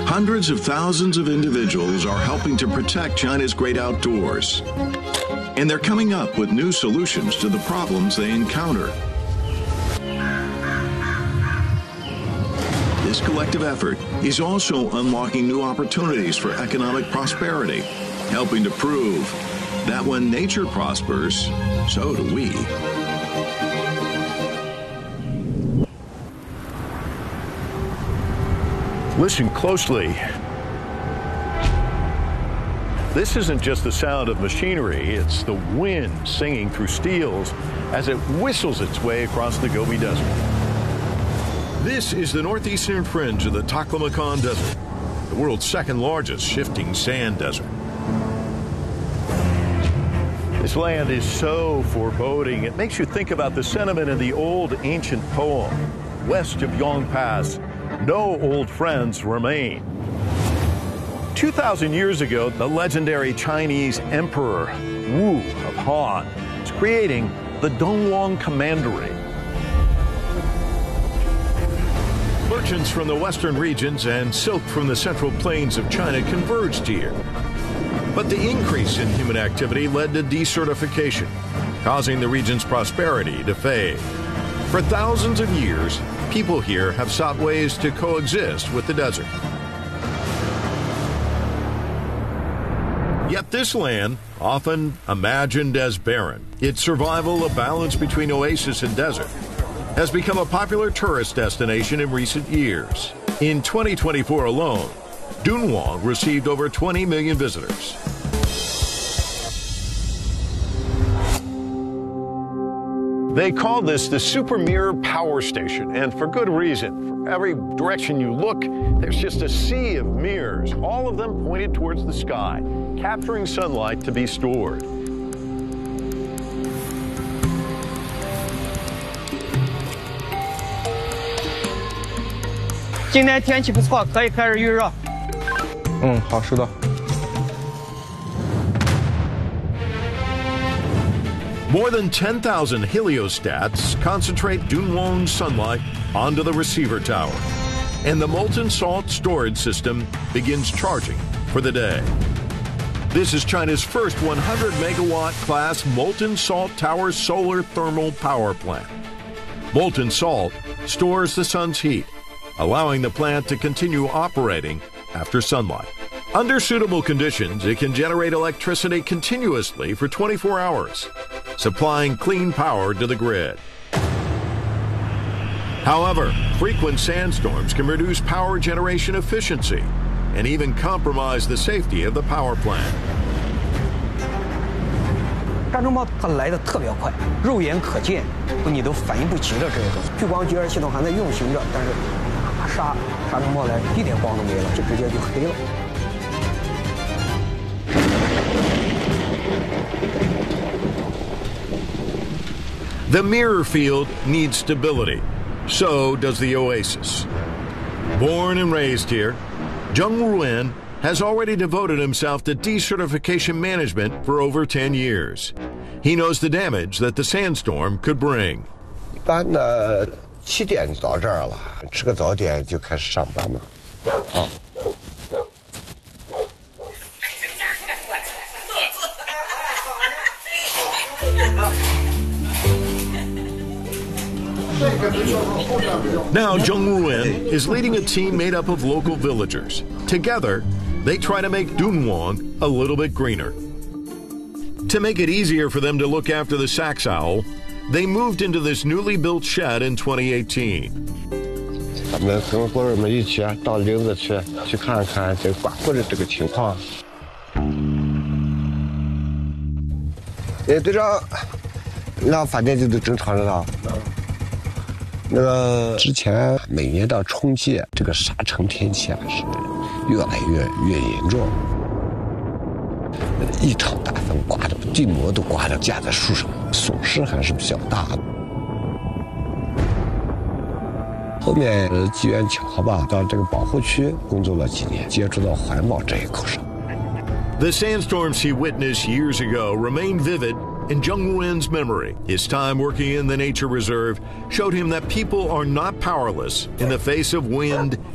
Hundreds of thousands of individuals are helping to protect China's great outdoors. And they're coming up with new solutions to the problems they encounter. This collective effort is also unlocking new opportunities for economic prosperity, helping to prove that when nature prospers, so do we. Listen closely. This isn't just the sound of machinery, it's the wind singing through steels as it whistles its way across the Gobi Desert. This is the northeastern fringe of the Taklamakan Desert, the world's second largest shifting sand desert. This land is so foreboding, it makes you think about the sentiment in the old ancient poem, West of Yong Pass, no old friends remain. 2,000 years ago, the legendary Chinese Emperor Wu of Han was creating the Dongwang Commandery. Merchants from the western regions and silk from the central plains of China converged here. But the increase in human activity led to desertification, causing the region's prosperity to fade. For thousands of years, people here have sought ways to coexist with the desert. Yet this land, often imagined as barren, its survival a balance between oasis and desert, has become a popular tourist destination in recent years. In 2024 alone, Dunhuang received over 20 million visitors. They call this the Super Mirror Power Station, and for good reason. For every direction you look, there's just a sea of mirrors, all of them pointed towards the sky, capturing sunlight to be stored. Today, 天气不错，可以开始预热。 好，收到。 More than 10,000 heliostats concentrate Dunhuang's sunlight onto the receiver tower, and the molten salt storage system begins charging for the day. This is China's first 100 megawatt class molten salt tower solar thermal power plant. Molten salt stores the sun's heat, allowing the plant to continue operating after sunlight. Under suitable conditions, it can generate electricity continuously for 24 hours, supplying clean power to the grid. However, frequent sandstorms can reduce power generation efficiency and even compromise the safety of the power plant. 沙尘暴它来的特别快，肉眼可见，你都反应不及了。这个聚光觉系统还在运行着，但是沙尘暴来一点光都没了，就直接就黑了。 The mirror field needs stability. So does the oasis. Born and raised here, Zheng Ruwen has already devoted himself to desertification management for over 10 years. He knows the damage that the sandstorm could bring. 一般的7点就到这儿了，吃个早点就开始上班嘛。 Now Zheng Ruwen is leading a team made up of local villagers. Together, they try to make Dunhuang a little bit greener. To make it easier for them to look after the sax owl, they moved into this newly built shed in 2018. 咱们跟伙伴们一起到林子去看看这刮胡的这个情况。队长，那饭店就都正常着呢。那个之前每年到春季，这个沙尘天气啊是越来越严重。一场大风刮的地膜都刮的架在树上，损失还是比较大的。后面机缘巧合吧，到这个保护区工作了几年，接触到环保这一口上。 The sandstorms he witnessed years ago remain vivid in Zheng Ruwen's memory. His time working in the nature reserve showed him that people are not powerless in the face of wind,